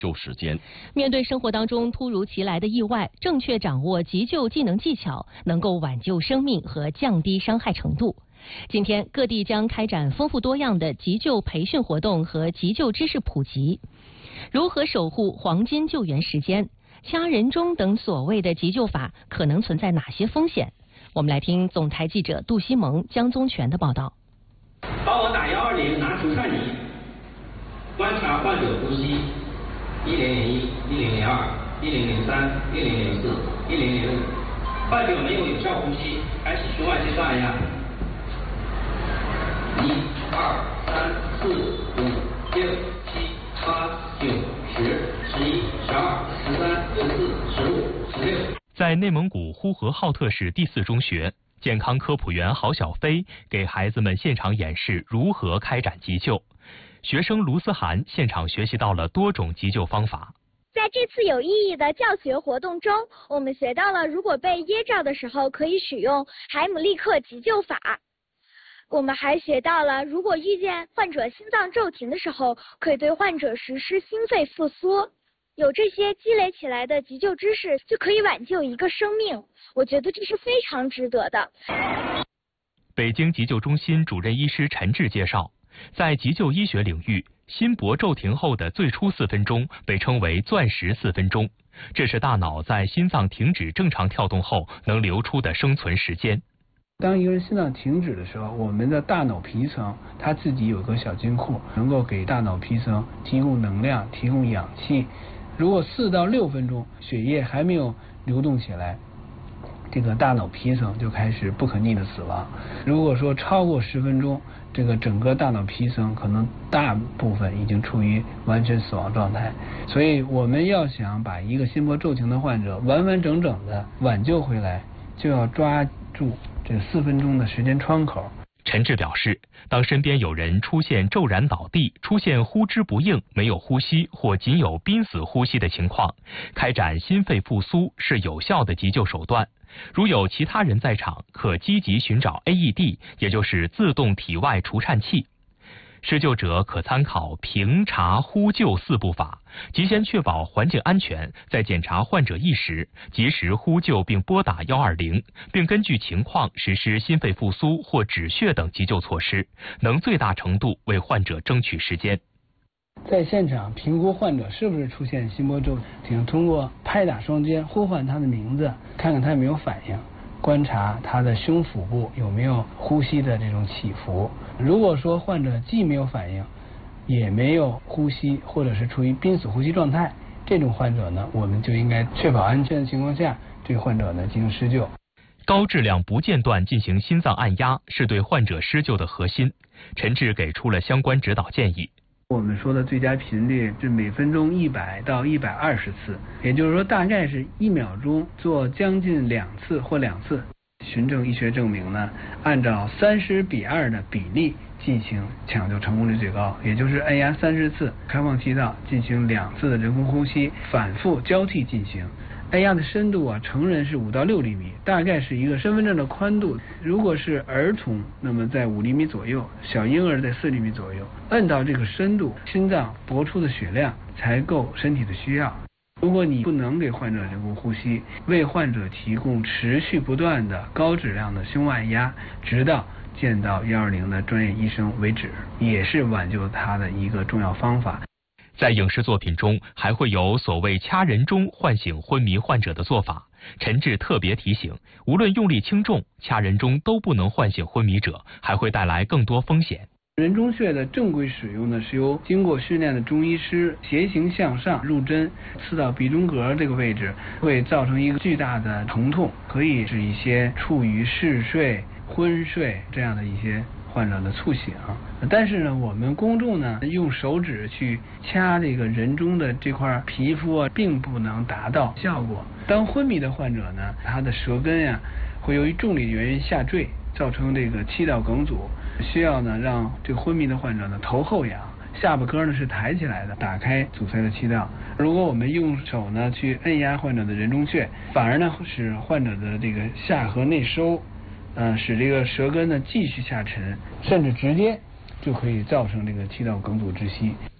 救时间。 面对生活当中突如其来的意外，正确掌握急救技能技巧，能够挽救生命和降低伤害程度。今天，各地将开展丰富多样的急救培训活动和急救知识普及。如何守护黄金救援时间？掐人中等所谓的急救法可能存在哪些风险？我们来听总台记者杜西蒙、江宗全的报道。 帮我打120，拿除颤仪，观察患者呼吸。1001、1002、1003、1004、1005，患者没有效呼吸，开始胸外心脏按压。1、2、3、4、5、6、7、8、9、10、11、12、13、14、15、16。 在内蒙古呼和浩特市第4中学，健康科普员郝小飞给孩子们现场演示如何开展急救。学生卢思涵现场学习到了多种急救方法。 在这次有意义的教学活动中，我们学到了如果被噎着的时候可以使用海姆立克急救法。我们还学到了如果遇见患者心脏骤停的时候，可以对患者实施心肺复苏。有这些积累起来的急救知识，就可以挽救一个生命。我觉得这是非常值得的。 北京急救中心主任医师陈志介绍，在急救医学领域，心搏骤停后的最初4分钟被称为钻石4分钟，这是大脑在心脏停止正常跳动后能留出的生存时间。 当一个人心脏停止的时候，我们的大脑皮层它自己有个小金库，能够给大脑皮层提供能量、提供氧气。如果4到6分钟血液还没有流动起来，这个大脑皮层就开始不可逆的死亡。如果说超过10分钟，这个整个大脑皮层可能大部分已经处于完全死亡状态。所以我们要想把一个心搏骤停的患者完完整整的挽救回来，就要抓住这4分钟的时间窗口。 陈志表示，当身边有人出现骤然倒地、出现呼之不应、没有呼吸或仅有濒死呼吸的情况，开展心肺复苏是有效的急救手段。如有其他人在场，可积极寻找 AED， 也就是自动体外除颤器。施救者可参考评查呼救4步法，即先确保环境安全，再检查患者意识，及时呼救并拨打120，并根据情况实施心肺复苏或止血等急救措施，能最大程度为患者争取时间。 在现场评估患者是不是出现心搏骤停，通过拍打双肩呼唤他的名字，看看他有没有反应，观察他的胸腹部有没有呼吸的这种起伏。如果说患者既没有反应，也没有呼吸，或者是处于濒死呼吸状态，这种患者呢，我们就应该确保安全的情况下，对患者呢进行施救。 高质量不间断进行心脏按压是对患者施救的核心。陈志给出了相关指导建议。 我们说的最佳频率是每分钟100到120次，也就是说大概是1秒钟做将近2次或2次。循证医学证明呢，按照30:2的比例进行抢救成功率最高，也就是按压30次，开放气道进行2次的人工呼吸，反复交替进行。按压的深度成人是5到6厘米，大概是一个身份证的宽度。如果是儿童，那么在5厘米左右，小婴儿在4厘米左右。按到这个深度，心脏搏出的血量才够身体的需要。如果你不能给患者人工呼吸，为患者提供持续不断的高质量的胸外压，直到见到120的专业医生为止，也是挽救他的一个重要方法。 在影视作品中，还会有所谓掐人中唤醒昏迷患者的做法。陈志特别提醒，无论用力轻重，掐人中都不能唤醒昏迷者，还会带来更多风险。 人中穴的正规使用呢，是由经过训练的中医师斜行向上入针，刺到鼻中隔这个位置，会造成一个巨大的疼痛，可以使一些处于嗜睡、昏睡这样的一些患者的猝醒。但是呢，我们公众呢用手指去掐这个人中的这块皮肤并不能达到效果。当昏迷的患者呢，他的舌根会由于重力原因下坠，造成这个气道梗阻，需要呢让这个昏迷的患者呢头后仰，下巴颏呢是抬起来的，打开阻塞的气道。如果我们用手呢去按压患者的人中穴，反而呢使患者的这个下颌内收，使这个舌根呢继续下沉，甚至直接就可以造成这个气道梗阻窒息。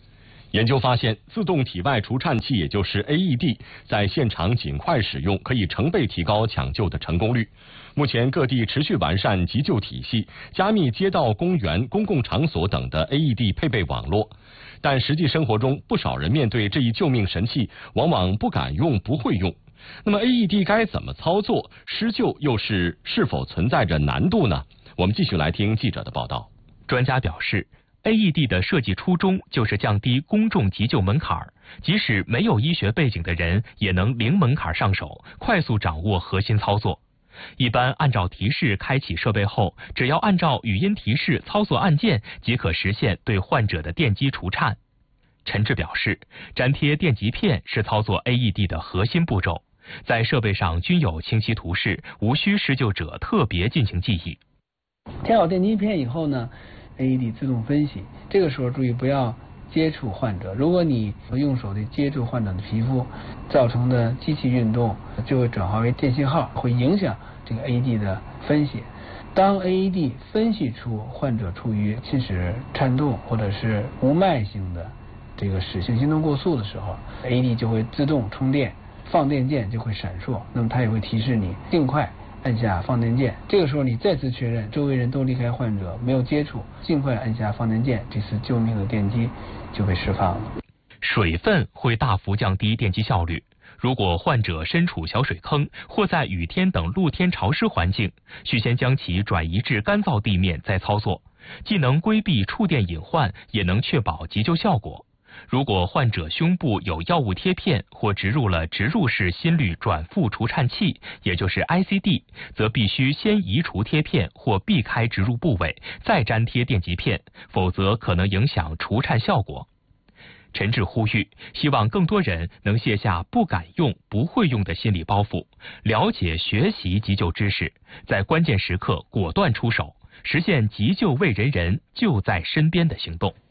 研究发现，自动体外除颤器，也就是 AED， 在现场尽快使用，可以成倍提高抢救的成功率。目前各地持续完善急救体系，加密街道、公园、公共场所等的 AED 配备网络。但实际生活中，不少人面对这一救命神器，往往不敢用、不会用。那么 AED 该怎么操作？施救又是否存在着难度呢？我们继续来听记者的报道。 专家表示，AED 的设计初衷就是降低公众急救门槛，即使没有医学背景的人也能零门槛上手，快速掌握核心操作。一般按照提示开启设备后，只要按照语音提示操作按键，即可实现对患者的电击除颤。陈志表示，粘贴电极片是操作 AED 的核心步骤，在设备上均有清晰图示，无需施救者特别进行记忆。 贴好电极片以后呢，AED 自动分析，这个时候注意不要接触患者。如果你用手去接触患者的皮肤，造成的机器运动就会转化为电信号，会影响这个 AED 的分析。当 AED 分析出患者处于侵蚀颤动或者是无脉性的这个室性心动过速的时候， AED 就会自动充电，放电键就会闪烁，那么它也会提示你尽快按下放电键。这个时候你再次确认周围人都离开患者，没有接触，尽快按下放电键，这次救命的电击就被释放了。 水分会大幅降低电击效率。如果患者身处小水坑或在雨天等露天潮湿环境，需先将其转移至干燥地面再操作，既能规避触电隐患，也能确保急救效果。如果患者胸部有药物贴片或植入了植入式心率转复除颤器，也就是 ICD， 则必须先移除贴片或避开植入部位，再粘贴电极片，否则可能影响除颤效果。陈志呼吁，希望更多人能卸下不敢用、不会用的心理包袱，了解学习急救知识，在关键时刻果断出手，实现急救为人人、就在身边的行动。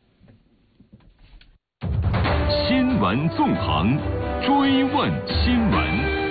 新闻纵横，追问新闻。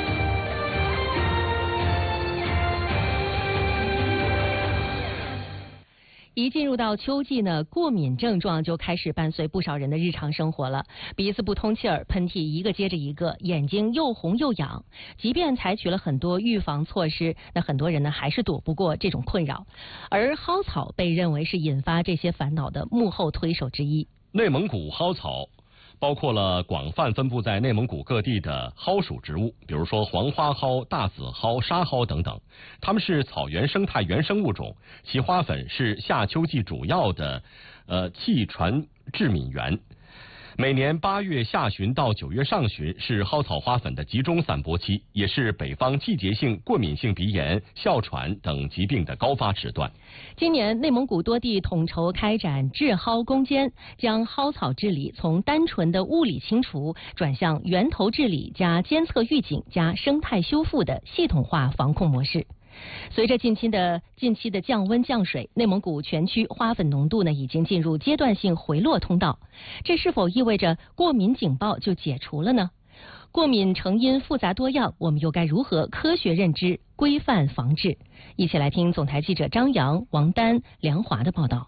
一进入到秋季呢，过敏症状就开始伴随不少人的日常生活了。鼻子不通气儿，喷嚏一个接着一个，眼睛又红又痒。即便采取了很多预防措施，那很多人呢还是躲不过这种困扰。而蒿草被认为是引发这些烦恼的幕后推手之一。 内蒙古蒿草包括了广泛分布在内蒙古各地的蒿属植物，比如说黄花蒿、大紫蒿、沙蒿等等。它们是草原生态原生物种，其花粉是夏秋季主要的气传致敏源。每年8月下旬到9月上旬是蒿草花粉的集中散播期，也是北方季节性过敏性鼻炎、哮喘等疾病的高发时段。 今年内蒙古多地统筹开展治蒿攻坚，将蒿草治理从单纯的物理清除转向源头治理加监测预警加生态修复的系统化防控模式。随着近期的降温降水，内蒙古全区花粉浓度呢已经进入阶段性回落通道，这是否意味着过敏警报就解除了呢？过敏成因复杂多样，我们又该如何科学认知、规范防治？一起来听总台记者张扬、王丹、梁华的报道。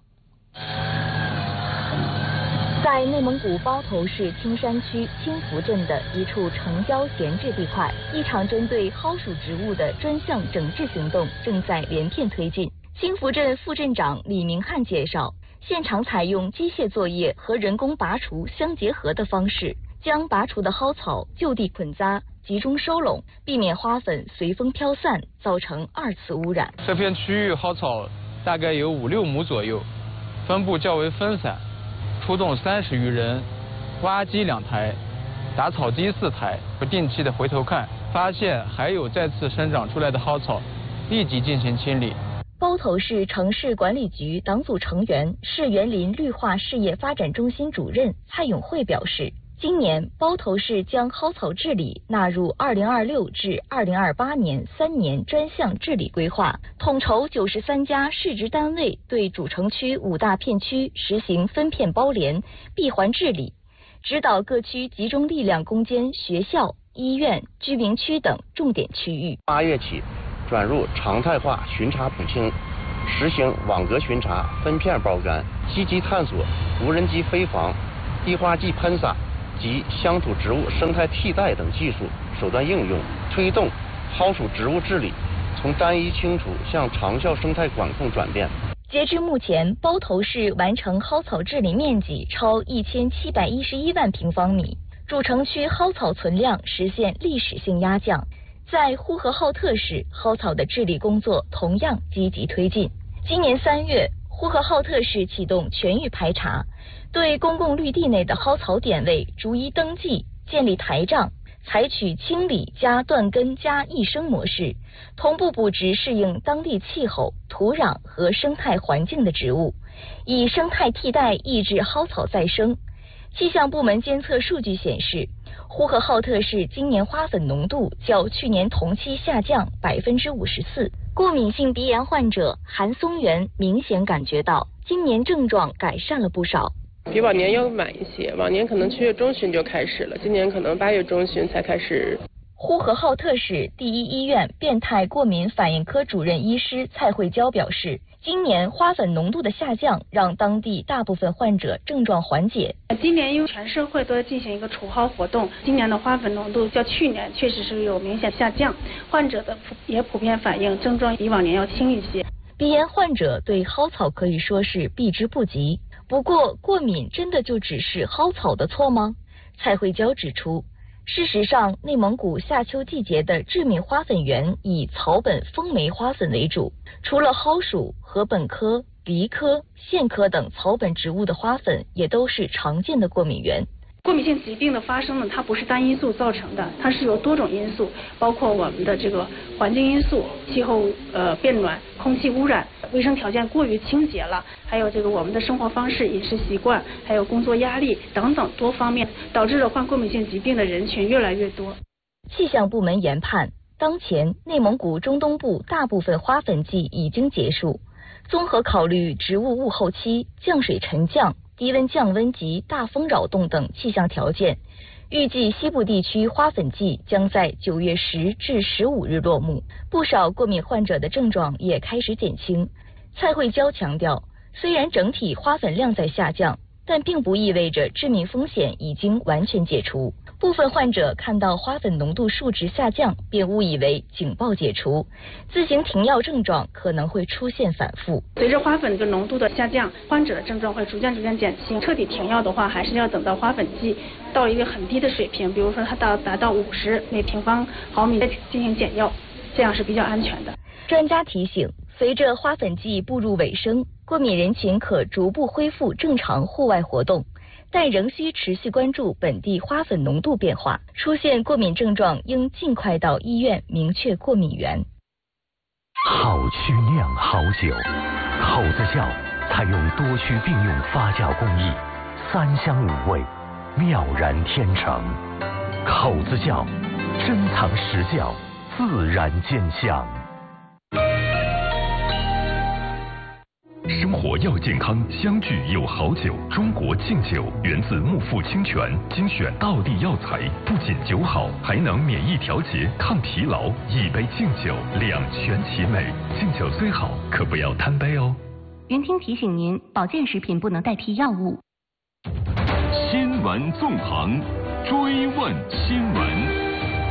在内蒙古包头市青山区青福镇的一处城郊闲置地块，一场针对蒿属植物的专项整治行动正在连片推进。青福镇副镇长李明汉介绍，现场采用机械作业和人工拔除相结合的方式，将拔除的蒿草就地捆扎，集中收拢，避免花粉随风飘散，造成2次污染。 这片区域蒿草大概有5、6亩左右，分布较为分散，出动30余人，挖机2台，打草机4台，不定期的回头看，发现还有再次生长出来的蒿草，立即进行清理。 包头市城市管理局党组成员、市园林绿化事业发展中心主任蔡永慧表示，今年包头市将蒿草治理纳入2026至2028年3年专项治理规划，统筹93家市直单位对主城区5大片区实行分片包联、闭环治理，指导各区集中力量攻坚学校、医院、居民区等重点区域。 8月起转入常态化巡查补清，实行网格巡查、分片包干，积极探索无人机飞防、 滴花剂喷洒及乡土植物生态替代等技术手段应用，推动蒿属植物治理从单一清除向长效生态管控转变。 截至目前，包头市完成蒿草治理面积超1711万平方米，主城区蒿草存量实现历史性压降。在呼和浩特市，蒿草的治理工作同样积极推进。今年3月，呼和浩特市启动全域排查，对公共绿地内的蒿草点位逐一登记，建立台账，采取清理加断根加益生模式，同步补植适应当地气候、土壤和生态环境的植物，以生态替代抑制蒿草再生。气象部门监测数据显示，呼和浩特市今年花粉浓度较去年同期下降54%。过敏性鼻炎患者韩松元明显感觉到，今年症状改善了不少。 比往年要晚一些，往年可能7月中旬就开始了，今年可能8月中旬才开始。 呼和浩特市第一医院变态过敏反应科主任医师蔡慧娇表示，今年花粉浓度的下降让当地大部分患者症状缓解。 今年因为全社会都在进行一个除蒿活动，今年的花粉浓度较去年确实是有明显下降，患者的也普遍反映症状比往年要轻一些。 鼻炎患者对蒿草可以说是避之不及，不过过敏真的就只是蒿草的错吗？蔡慧娇指出，事实上，内蒙古夏秋季节的致命花粉源以草本风霉花粉为主，除了蒿属、禾本科、梨科、苋科等草本植物的花粉，也都是常见的过敏源。 过敏性疾病的发生呢，它不是单因素造成的，它是由多种因素，包括我们的这个环境因素、气候变暖、空气污染、卫生条件过于清洁了，还有这个我们的生活方式、饮食习惯，还有工作压力等等多方面，导致了患过敏性疾病的人群越来越多。 气象部门研判，当前内蒙古中东部大部分花粉季已经结束，综合考虑植物物候期、降水沉降、低温降温及大风扰动等气象条件，预计西部地区花粉季将在9月10至15日落幕。不少过敏患者的症状也开始减轻。蔡慧娇强调，虽然整体花粉量在下降，但并不意味着致命风险已经完全解除。部分患者看到花粉浓度数值下降，便误以为警报解除，自行停药症状可能会出现反复。 随着花粉的浓度的下降，患者的症状会逐渐减轻。彻底停药的话，还是要等到花粉季到一个很低的水平，比如说它达到50每平方毫米再进行减药，这样是比较安全的。 专家提醒，随着花粉季步入尾声，过敏人群可逐步恢复正常户外活动，但仍需持续关注本地花粉浓度变化，出现过敏症状应尽快到医院明确过敏源。 好曲酿好酒，口子窖采用多区并用发酵工艺，3香5味，妙然天成。口子窖珍藏实窖，自然见香。 生活要健康，相聚有好酒。中国劲酒源自木富清泉，精选道地药材，不仅酒好，还能免疫调节、抗疲劳。一杯劲酒，两全其美。劲酒虽好，可不要贪杯哦。 云听提醒您，保健食品不能代替药物。 新闻纵横，追问新闻。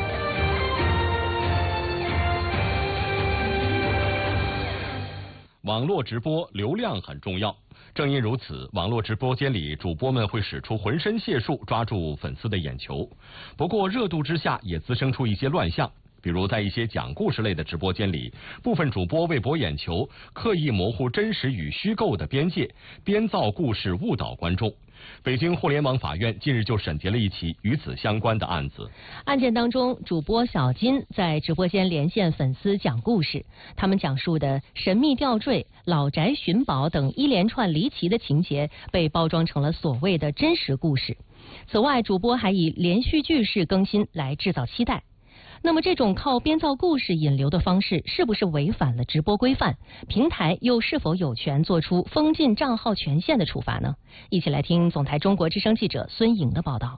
网络直播流量很重要，正因如此，网络直播间里主播们会使出浑身解数抓住粉丝的眼球。不过热度之下也滋生出一些乱象，比如在一些讲故事类的直播间里，部分主播为博眼球，刻意模糊真实与虚构的边界，编造故事误导观众。北京互联网法院近日就审结了一起与此相关的案子。 案件当中，主播小金在直播间连线粉丝讲故事，他们讲述的神秘吊坠、老宅寻宝等一连串离奇的情节被包装成了所谓的真实故事。此外，主播还以连续剧式更新来制造期待。那么这种靠编造故事引流的方式是不是违反了直播规范？平台又是否有权做出封禁账号权限的处罚呢？一起来听总台中国之声记者孙颖的报道。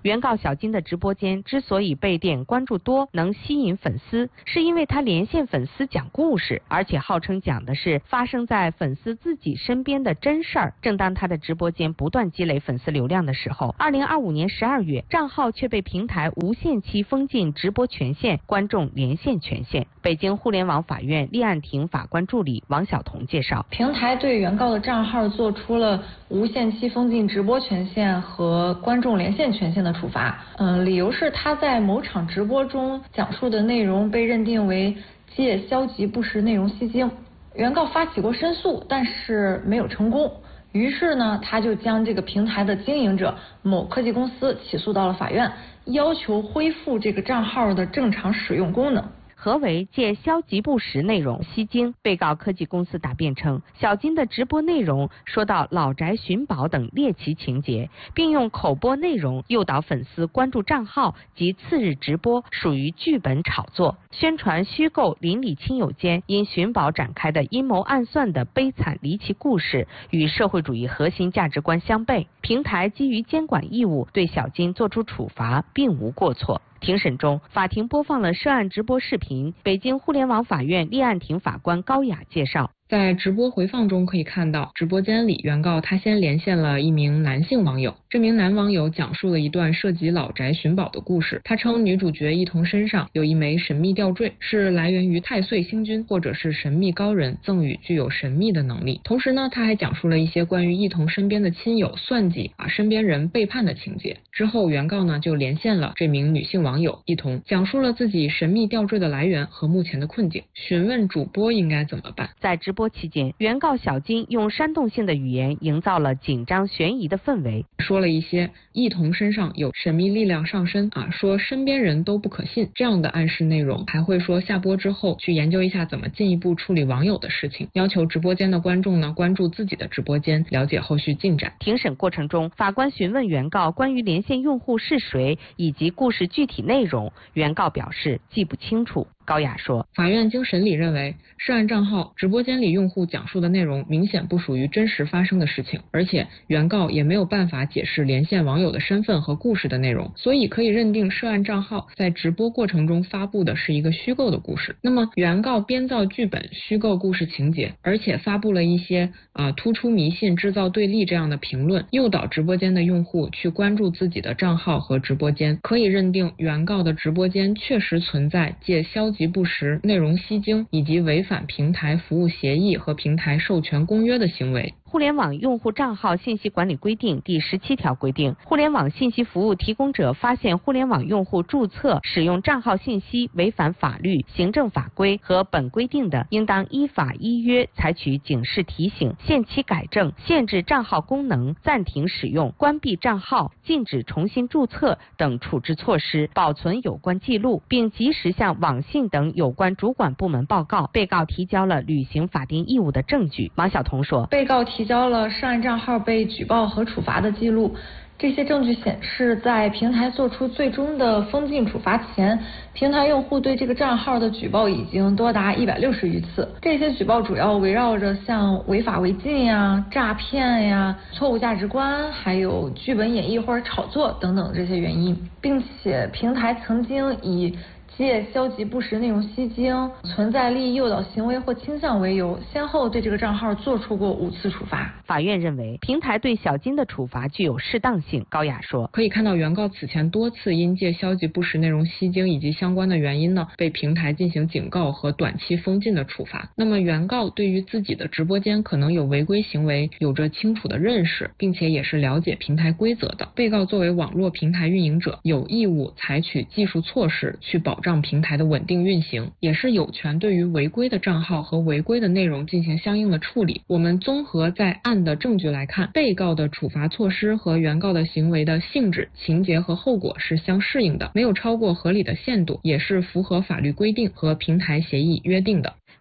原告小金的直播间之所以被点关注多，能吸引粉丝，是因为他连线粉丝讲故事，而且号称讲的是发生在粉丝自己身边的真事儿。正当他的直播间不断积累粉丝流量的时候，2025年12月，账号却被平台无限期封禁直播权限、观众连线权限。北京互联网法院立案庭法官助理王晓彤介绍， 平台对原告的账号做出了无限期封禁直播权限和观众连线权限的处罚。理由是他在某场直播中讲述的内容被认定为借消极不实内容吸睛。原告发起过申诉，但是没有成功。于是呢，他就将这个平台的经营者某科技公司起诉到了法院，要求恢复这个账号的正常使用功能。 何为借消极不实内容吸睛？被告科技公司答辩称，小金的直播内容说到老宅寻宝等猎奇情节，并用口播内容诱导粉丝关注账号及次日直播，属于剧本炒作，宣传虚构邻里亲友间因寻宝展开的阴谋暗算的悲惨离奇故事，与社会主义核心价值观相悖。平台基于监管义务对小金作出处罚，并无过错。庭审中，法庭播放了涉案直播视频。北京互联网法院立案庭法官高雅介绍， 在直播回放中可以看到，直播间里原告他先连线了一名男性网友，这名男网友讲述了一段涉及老宅寻宝的故事。他称女主角一童身上有一枚神秘吊坠，是来源于太岁星君或者是神秘高人赠予具有神秘的能力。同时呢，他还讲述了一些关于一童身边的亲友算计身边人背叛的情节。之后原告呢就连线了这名女性网友一童，讲述了自己神秘吊坠的来源和目前的困境，询问主播应该怎么办。 在直播期间，原告小金用煽动性的语言营造了紧张悬疑的氛围， 说了一些一童身上有神秘力量上身说身边人都不可信这样的暗示内容，还会说下播之后去研究一下怎么进一步处理网友的事情，要求直播间的观众呢关注自己的直播间，了解后续进展。 庭审过程中，法官询问原告关于连线用户是谁以及故事具体内容，原告表示记不清楚。高雅说， 法院经审理认为，涉案账号直播间里用户讲述的内容明显不属于真实发生的事情，而且原告也没有办法解释连线网友的身份和故事的内容，所以可以认定涉案账号在直播过程中发布的是一个虚构的故事。那么原告编造剧本，虚构故事情节，而且发布了一些突出迷信、制造对立这样的评论，诱导直播间的用户去关注自己的账号和直播间，可以认定原告的直播间确实存在借消极不实、内容吸睛以及违反平台服务协议和平台授权公约的行为。 互联网用户账号信息管理规定第17条规定，互联网信息服务提供者发现互联网用户注册使用账号信息违反法律、行政法规和本规定的，应当依法依约采取警示提醒、限期改正、限制账号功能、暂停使用、关闭账号、禁止重新注册等处置措施，保存有关记录，并及时向网信等有关主管部门报告。被告提交了履行法定义务的证据。王晓彤说， 被告提交了涉案账号被举报和处罚的记录，这些证据显示，在平台做出最终的封禁处罚前，平台用户对这个账号的举报已经多达160余次。这些举报主要围绕着像违法违禁呀、诈骗呀、错误价值观，还有剧本演绎或者炒作等等这些原因，并且平台曾经以借消极不实内容吸睛、存在利益诱导行为或倾向为由，先后对这个账号做出过5次处罚。 法院认为，平台对小金的处罚具有适当性。高雅说， 可以看到原告此前多次因借消极不实内容吸睛以及相关的原因呢，被平台进行警告和短期封禁的处罚。那么原告对于自己的直播间可能有违规行为有着清楚的认识，并且也是了解平台规则的。被告作为网络平台运营者，有义务采取技术措施去保障平台的稳定运行，也是有权对于违规的账号和违规的内容进行相应的处理。我们综合在案的证据来看，被告的处罚措施和原告的行为的性质、情节和后果是相适应的，没有超过合理的限度，也是符合法律规定和平台协议约定的。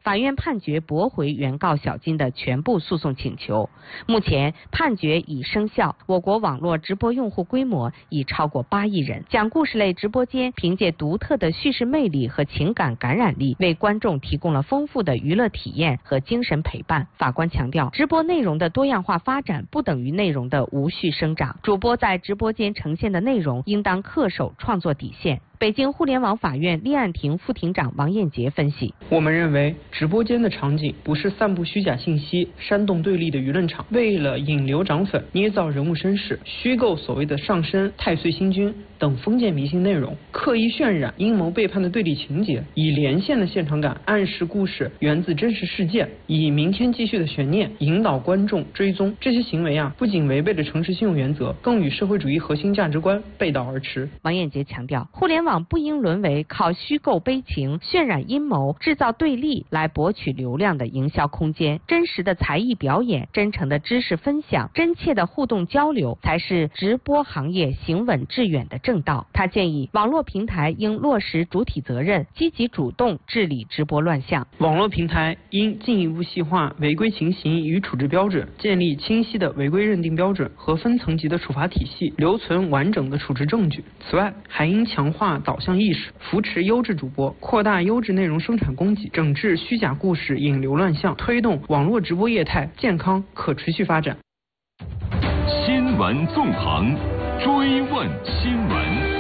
法院判决驳回原告小金的全部诉讼请求。目前判决已生效，我国网络直播用户规模已超过8亿人。讲故事类直播间凭借独特的叙事魅力和情感感染力，为观众提供了丰富的娱乐体验和精神陪伴。法官强调，直播内容的多样化发展不等于内容的无序生长，主播在直播间呈现的内容应当恪守创作底线。北京互联网法院立案庭副庭长王艳杰分析， 我们认为直播间的场景不是散布虚假信息、煽动对立的舆论场，为了引流涨粉、捏造人物身世、虚构所谓的上身、太岁星君等封建迷信内容，刻意渲染阴谋背叛的对立情节，以连线的现场感暗示故事源自真实事件，以明天继续的悬念引导观众追踪。这些行为不仅违背了诚实信用原则，更与社会主义核心价值观背道而驰。 王艳杰强调，互联网不应沦为靠虚构悲情、渲染阴谋、制造对立来博取流量的营销空间。真实的才艺表演、真诚的知识分享、真切的互动交流，才是直播行业行稳致远的正道。他建议网络平台应落实主体责任，积极主动治理直播乱象。 网络平台应进一步细化违规情形与处置标准，建立清晰的违规认定标准和分层级的处罚体系，留存完整的处置证据。此外，还应强化导向意识，扶持优质主播，扩大优质内容生产供给，整治虚假故事引流乱象，推动网络直播业态健康可持续发展。 新闻纵横，追问新闻。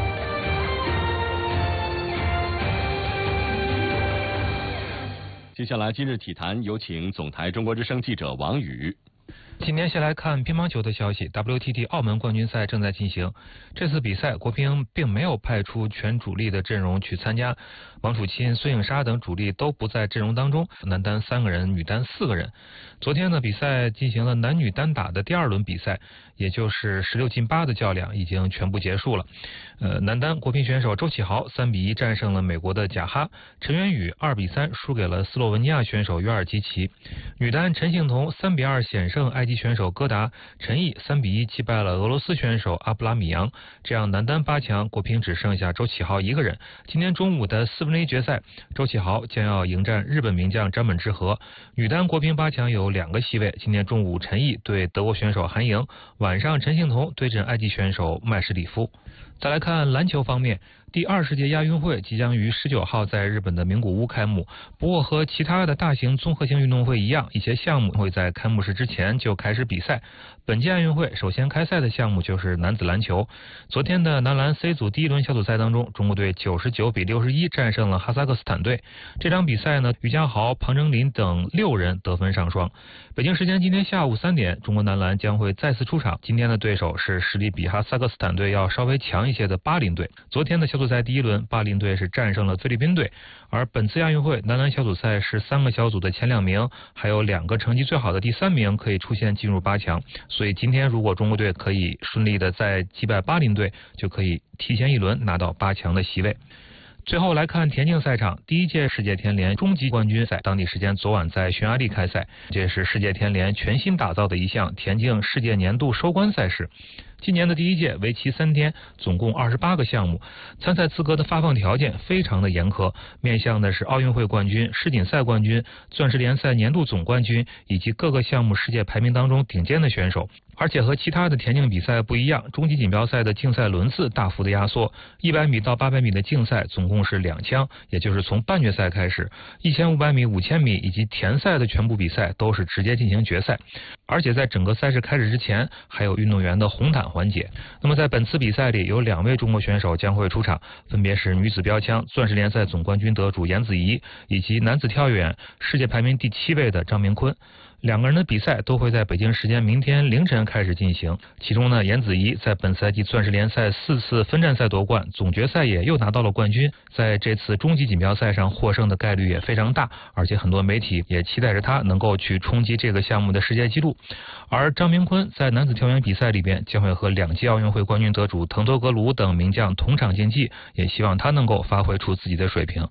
接下来今日体坛，有请总台中国之声记者王宇。 今天先来看乒乓球的消息。 WTT 澳门冠军赛正在进行，这次比赛国乒并没有派出全主力的阵容去参加，王楚钦、孙颖莎等主力都不在阵容当中，男单3个人，女单4个人。昨天呢，比赛进行了男女单打的第2轮比赛，也就是16进8的较量已经全部结束了。男单国乒选手周启豪3比1战胜了美国的贾哈，陈元宇2比3输给了斯洛文尼亚选手约尔基奇。女单陈幸同3比2险胜埃及选手戈达，陈毅3比1击败了俄罗斯选手阿布拉米扬。这样男单8强，国乒只剩下周启豪1个人。今天中午的4分之一决赛，周启豪将要迎战日本名将詹本智和。女单国乒8强有2个席位，今天中午陈毅对德国选手韩莹，晚上陈幸同对阵埃及选手麦什里夫。再来看篮球方面，第20届亚运会即将于19号在日本的名古屋开幕。不过和其他的大型综合性运动会一样，一些项目会在开幕式之前就开始比赛。本届亚运会首先开赛的项目就是男子篮球。昨天的男篮 C 组第1轮小组赛当中，中国队99比61战胜了哈萨克斯坦队。这场比赛呢，于家豪、庞征林等6人得分上双。北京时间今天下午3点，中国男篮将会再次出场，今天的对手是实力比哈萨克斯坦队要稍微强一些的巴林队。昨天的小组赛第1轮，巴林队是战胜了菲律宾队。而本次亚运会男篮小组赛是3个小组的前2名，还有2个成绩最好的第3名可以出现进入8强。所以今天如果中国队可以顺利的再击败巴林队，就可以提前1轮拿到8强的席位。最后来看田径赛场，第1届世界田联终极冠军赛，当地时间昨晚在匈牙利开赛。这是世界田联全新打造的一项田径世界年度收官赛事。今年的第1届为期3天，总共28个项目，参赛资格的发放条件非常的严苛，面向的是奥运会冠军、世锦赛冠军、钻石联赛年度总冠军以及各个项目世界排名当中顶尖的选手。而且和其他的田径比赛不一样，终极锦标赛的竞赛轮次大幅的压缩，100米到800米的竞赛总共是2枪，也就是从半决赛开始，1500米、5000米以及田赛的全部比赛都是直接进行决赛。而且在整个赛事开始之前，还有运动员的红毯环节。那么在本次比赛里，有2位中国选手将会出场，分别是女子标枪钻石联赛总冠军得主颜子怡，以及男子跳远世界排名第7位的张明坤。2个人的比赛都会在北京时间明天凌晨开始进行。其中呢，颜子怡在本赛季钻石联赛4次分站赛夺冠，总决赛也又拿到了冠军，在这次终极锦标赛上获胜的概率也非常大，而且很多媒体也期待着他能够去冲击这个项目的世界纪录。而张明坤在男子跳远比赛里边将会和2届奥运会冠军得主滕多格鲁等名将同场竞技，也希望他能够发挥出自己的水平。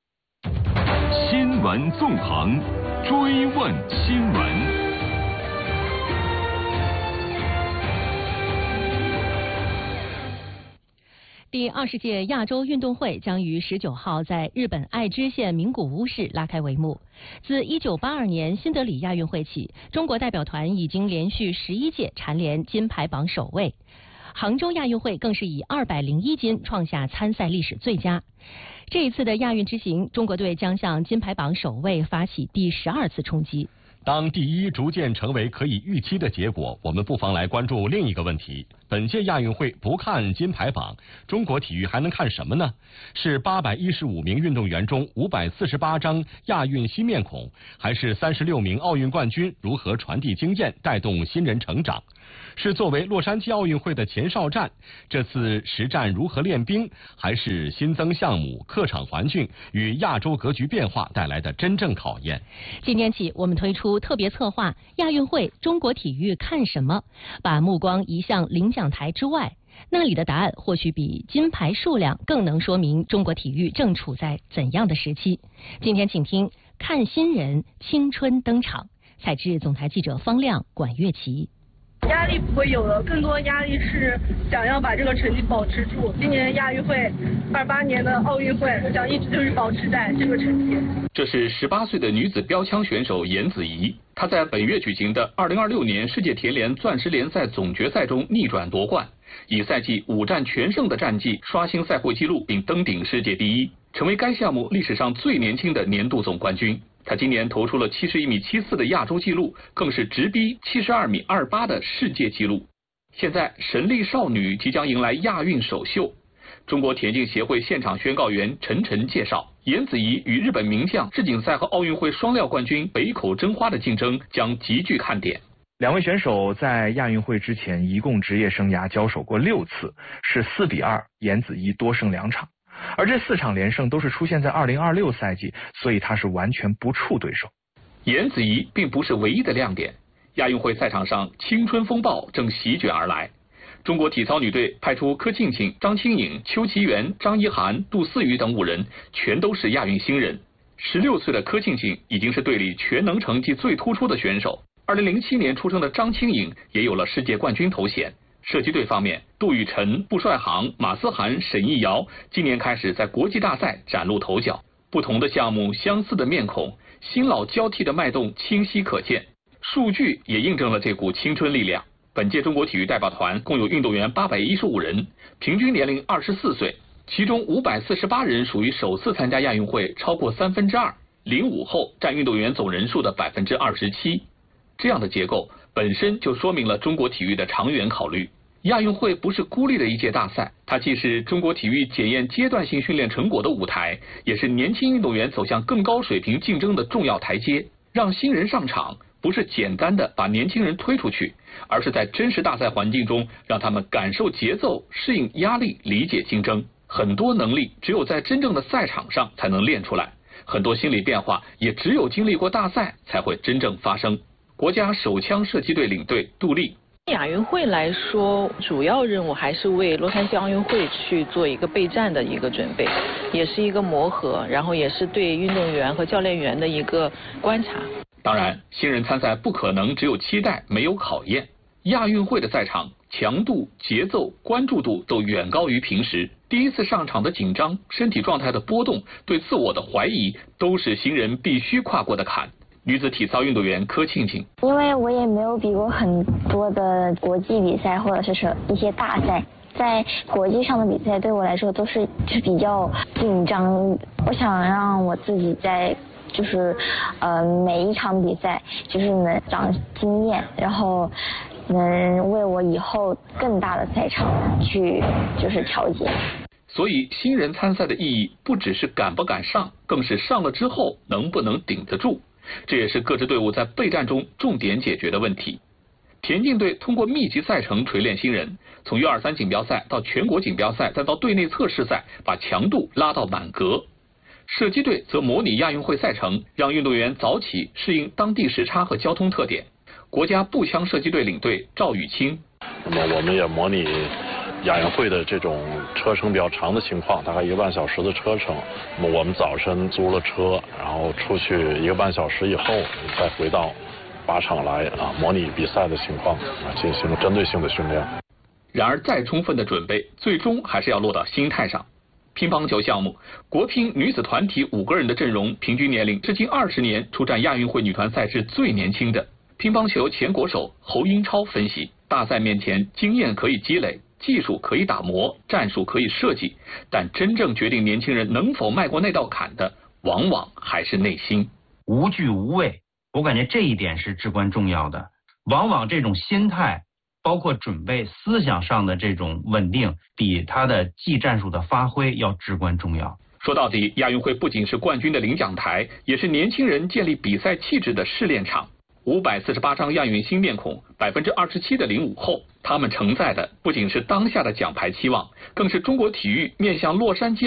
新闻纵横，追问新闻。 第20届亚洲运动会将于19号在日本爱知县名古屋市拉开帷幕。自1982年新德里亚运会起，中国代表团已经连续11届蝉联金牌榜首位。杭州亚运会更是以201金创下参赛历史最佳。这一次的亚运之行，中国队将向金牌榜首位发起第12次冲击。 当第一逐渐成为可以预期的结果，我们不妨来关注另一个问题：本届亚运会不看金牌榜，中国体育还能看什么呢？是815名运动员中548张亚运新面孔，还是36名奥运冠军如何传递经验，带动新人成长？是作为洛杉矶奥运会的前哨战，这次实战如何练兵，还是新增项目、客场环境与亚洲格局变化带来的真正考验？ 今天起，我们推出特别策划亚运会中国体育看什么，把目光移向领奖台之外，那里的答案或许比金牌数量更能说明中国体育正处在怎样的时期。今天请听看新人青春登场，采自总台记者方亮、管乐琪。 压力不会有了，更多压力是想要把这个成绩保持住。今年的亚运会，28年的奥运会，我想一直就是保持在这个成绩。 这是18岁的女子标枪选手严子怡，她在本月举行的2026年世界田联钻石联赛总决赛中逆转夺冠，以赛季5战全胜的战绩刷新赛会纪录，并登顶世界第一，成为该项目历史上最年轻的年度总冠军。他今年投出了71.74米的亚洲纪录，更是直逼72.28米的世界纪录。现在神力少女即将迎来亚运首秀。中国田径协会现场宣告员陈晨介绍，严子怡与日本名将世锦赛和奥运会双料冠军北口真花的竞争将极具看点。 两位选手在亚运会之前一共职业生涯交手过6次，是4比2，严子怡多胜2场。而这4场连胜都是出现在2026赛季，所以他是完全不怵对手。 严子怡并不是唯一的亮点，亚运会赛场上青春风暴正席卷而来。中国体操女队派出柯庆庆、张清颖、邱其元、张一涵、杜思雨等5人，全都是亚运新人。16岁的柯庆庆已经是队里全能成绩最突出的选手。2007年出生的张清颖也有了世界冠军头衔。射击队方面，杜雨辰、布帅航、马思涵、沈艺瑶今年开始在国际大赛崭露头角。不同的项目，相似的面孔，新老交替的脉动清晰可见。数据也印证了这股青春力量。本届中国体育代表团共有运动员815人，平均年龄24岁，其中548人属于首次参加亚运会，超过2/3，05后占运动员总人数的27%。这样的结构本身就说明了中国体育的长远考虑。亚运会不是孤立的一届大赛，它既是中国体育检验阶段性训练成果的舞台，也是年轻运动员走向更高水平竞争的重要台阶。让新人上场，不是简单的把年轻人推出去，而是在真实大赛环境中让他们感受节奏、适应压力、理解竞争。很多能力只有在真正的赛场上才能练出来，很多心理变化也只有经历过大赛才会真正发生。国家手枪射击队领队杜丽， 亚运会来说，主要任务还是为洛杉矶奥运会去做一个备战的一个准备，也是一个磨合，然后也是对运动员和教练员的一个观察。 当然，新人参赛不可能只有期待没有考验。亚运会的赛场强度、节奏、关注度都远高于平时。第一次上场的紧张、身体状态的波动、对自我的怀疑，都是新人必须跨过的坎。女子体操运动员柯庆庆， 因为我也没有比过很多的国际比赛或者是一些大赛，在国际上的比赛对我来说都是比较紧张。我想让我自己在每一场比赛能长经验，然后能为我以后更大的赛场去调节。 所以新人参赛的意义不只是敢不敢上，更是上了之后能不能顶得住。这也是各支队伍在备战中重点解决的问题。田径队通过密集赛程锤炼新人，从U23锦标赛到全国锦标赛，再到队内测试赛，把强度拉到满格。射击队则模拟亚运会赛程，让运动员早起适应当地时差和交通特点。国家步枪射击队领队赵雨清， 那么我们也模拟亚运会的这种车程比较长的情况，大概1个半小时的车程。那么我们早晨租了车，然后出去1个半小时以后，再回到靶场来模拟比赛的情况进行针对性的训练。 然而再充分的准备，最终还是要落到心态上。乒乓球项目，国乒女子团体5个人的阵容，平均年龄至今20年出战亚运会女团赛事最年轻的。乒乓球前国手侯英超分析，大赛面前经验可以积累，技术可以打磨，战术可以设计，但真正决定年轻人能否迈过那道坎的，往往还是内心。 无惧无畏，我感觉这一点是至关重要的。往往这种心态，包括准备思想上的这种稳定，比他的技战术的发挥要至关重要。 说到底，亚运会不仅是冠军的领奖台，也是年轻人建立比赛气质的试炼场。548张亚运新面孔，27%的05后，他们承载的不仅是当下的奖牌期望，更是中国体育面向洛杉矶